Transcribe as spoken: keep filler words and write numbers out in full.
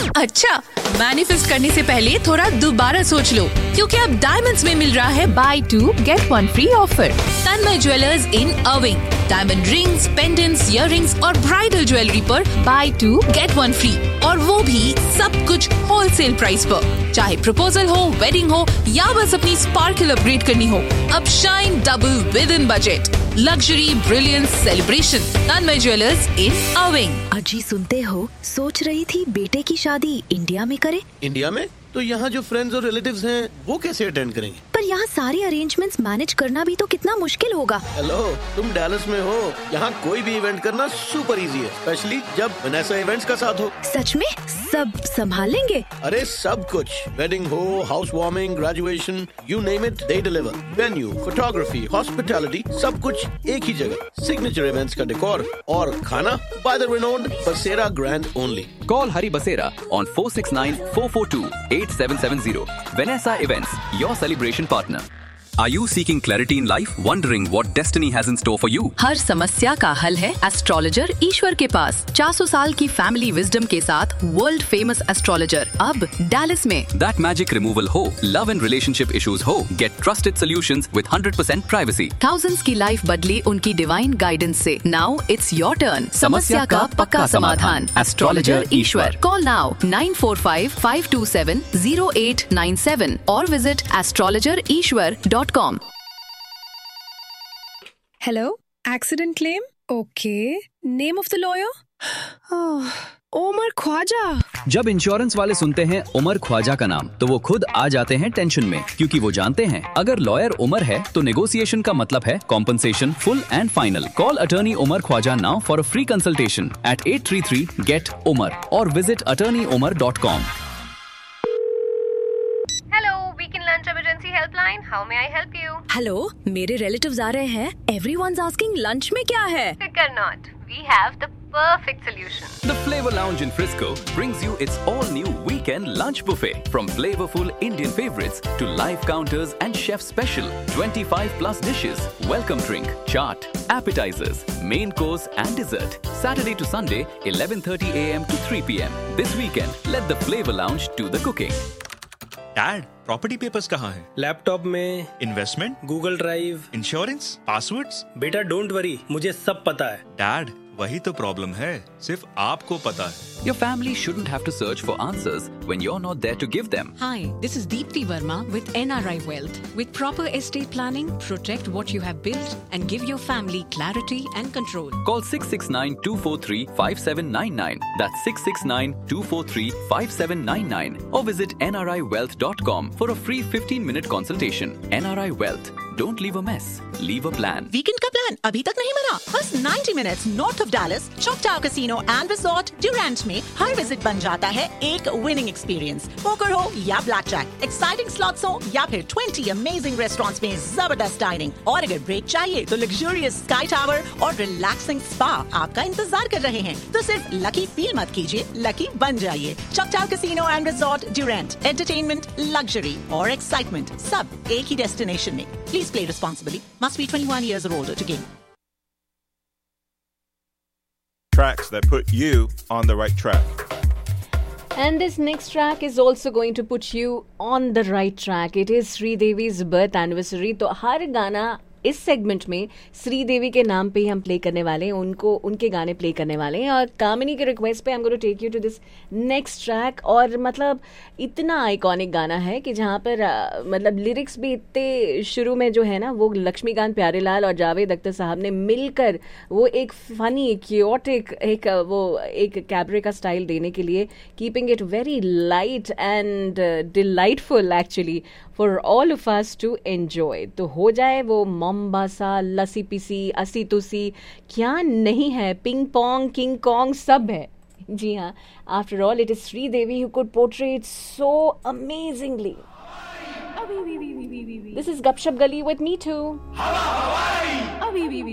अच्छा, मैनिफेस्ट करने से पहले थोड़ा दोबारा सोच लो, क्योंकि अब डायमंड्स में मिल रहा है by to get one free offer. Tanmay jewellers in अर्विंग, diamond rings, pendants, earrings और ब्राइडल ज्वेलरी पर by to get one free, और वो भी सब कुछ होलसेल प्राइस पर। चाहे प्रपोजल हो, वेडिंग हो या बस अपनी स्पार्कल अपग्रेड करनी हो, अब shine double with in budget. Luxury, brilliance, celebration. Tanmay jewellers इन अर्विंग। अजी सुनते हो, सोच रही थी बेटे की शादी इंडिया में करे। इंडिया में? तो यहाँ जो फ्रेंड्स और रिलेटिव्स हैं वो कैसे अटेंड करेंगे? पर यहाँ सारे अरेंजमेंट्स मैनेज करना भी तो कितना मुश्किल होगा। हेलो, तुम डैलस में हो, यहाँ कोई भी इवेंट करना सुपर इजी है, स्पेशली जब वनेसा इवेंट्स का साथ हो। सच में? सब संभाल लेंगे? अरे सब कुछ, वेडिंग हो, house warming, graduation, you name it, they deliver. Venue, photography, hospitality, सब कुछ एक ही जगह। सिग्नेचर इवेंट्स का डेकोर और खाना बाय द रिनोन्ड बसेरा grand only. Call Hari Basera on four six nine four four two eight seven seven zero. Vanessa Events, your celebration partner. Are you seeking clarity in life? Wondering what destiny has in store for you? हर समस्या का हल है astrologer ईश्वर के पास। चार सौ साल की family wisdom के साथ वर्ल्ड फेमस एस्ट्रोलॉजर अब डैलस में। That magic removal हो, love and relationship issues हो, get trusted solutions with one hundred percent privacy. Thousands की लाइफ बदली उनकी डिवाइन गाइडेंस से। Now it's your turn. समस्या का पक्का समाधान। Astrologer Ishwar. Call now nine four five five two seven zero eight nine seven or visit astrologer ishwar dot com. Hello, accident claim? Okay. Name of the lawyer? Oh, Umar Khwaja. जब insurance वाले सुनते हैं उमर ख्वाजा का नाम, तो वो खुद आ जाते हैं टेंशन में, क्योंकि वो जानते हैं अगर लॉयर उमर है तो नेगोशिएशन का मतलब है compensation full and final. Call attorney Umar Khwaja now for a free consultation eight eight three three get umar और visit attorney umar dot com. Emergency helpline, how may I help you? Hello, मेरे relatives आ रहे हैं। Everyone's asking lunch में क्या है? Fear not, we have the perfect solution. The Flavor Lounge in Frisco brings you its all-new weekend lunch buffet. From flavorful Indian favorites to live counters and chef special twenty-five plus dishes, welcome drink, chaat, appetizers, main course and dessert. Saturday to Sunday, eleven thirty a m to three p m This weekend, let the Flavor Lounge do the cooking. Dad, property papers कहाँ हैं? Laptop में। Investment? Google drive. Insurance? Passwords? बेटा don't worry, मुझे सब पता है। Dad, वही तो प्रॉब्लम है, सिर्फ आपको पता है। Your family shouldn't have to search for answers when you're not there to give them. Hi, this is Deepti Verma with N R I Wealth. With proper estate planning, protect what you have built and give your family clarity and control. Call six six nine two four three five seven nine nine. That's six six nine two four three five seven nine nine. Or visit N R I wealth dot com for a free fifteen minute consultation. N R I Wealth. Don't leave a mess. Leave a plan. Weekend का plan अभी तक नहीं बना? बस ninety minutes north of Dallas, चॉकटाव casino and resort Durand में हर visit बन जाता है एक विनिंग एक्सपीरियंस। पोकर हो या ब्लैक जैक, एक्साइटिंग स्लॉट्स हो या फिर twenty अमेजिंग रेस्टोरेंट्स में जबरदस्त डाइनिंग, और अगर ब्रेक चाहिए तो लग्जरियस स्काई टावर और रिलैक्सिंग स्पा आपका इंतजार कर रहे हैं। तो सिर्फ लकी फील मत कीजिए, लकी बन जाइए। चॉकटाव casino and resort Durand, entertainment, luxury और एक्साइटमेंट सब एक ही डेस्टिनेशन में। Please play responsibly. Must be twenty-one years or older to game. Tracks that put you on the right track. And this next track is also going to put you on the right track. It is Sridevi's birth anniversary. तो हर गाना इस segment में श्रीदेवी के नाम पे ही हम play करने वाले हैं, उनको उनके गाने प्ले करने वाले हैं। और कामिनी के रिक्वेस्ट पे I am going to take you to this next track. और मतलब इतना आइकॉनिक गाना है कि जहाँ पर आ, मतलब लिरिक्स भी इतने शुरू में जो है ना, वो लक्ष्मीकांत प्यारेलाल और जावेद अख्तर साहब ने मिलकर वो एक फनी क्योटिक एक वो एक कैबरे का स्टाइल देने के लिए, keeping it very light and delightful actually for all of us to enjoy. तो हो जाए वो मोम्बासा, लसी पिसी, असी तुसी, क्या नहीं है, पिंग पोंग, किंग कॉन्ग सब है। जी हाँ, after all it is Sridevi who could portray it so amazingly. This is गपशप गली विद मी टू।